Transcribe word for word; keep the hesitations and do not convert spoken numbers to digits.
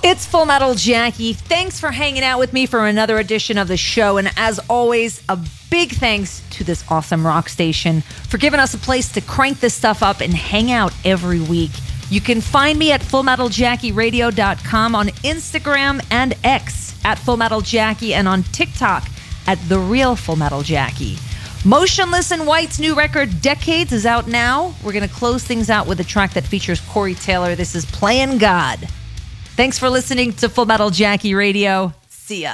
It's Full Metal Jackie. Thanks for hanging out with me for another edition of the show. And as always, a big thanks to this awesome rock station for giving us a place to crank this stuff up and hang out every week. You can find me at full metal jackie radio dot com, on Instagram and X at Full Metal Jackie, and on TikTok at The Real Full Metal Jackie. Motionless in White's new record, Decades, is out now. We're going to close things out with a track that features Corey Taylor. This is Playing God. Thanks for listening to Full Metal Jackie Radio. See ya.